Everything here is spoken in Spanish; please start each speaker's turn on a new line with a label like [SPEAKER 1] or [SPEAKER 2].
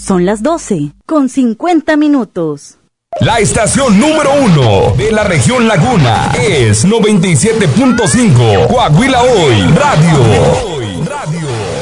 [SPEAKER 1] Son las 12:50.
[SPEAKER 2] La estación número 1 de la región Laguna es 97.5 Coahuila Hoy Radio.